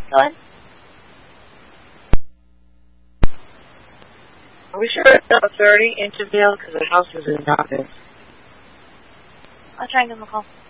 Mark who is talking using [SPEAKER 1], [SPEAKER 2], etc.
[SPEAKER 1] Go ahead.
[SPEAKER 2] Are we sure it's not 30 Intervale? Because the house is in darkness.
[SPEAKER 1] I'll try and give him a call.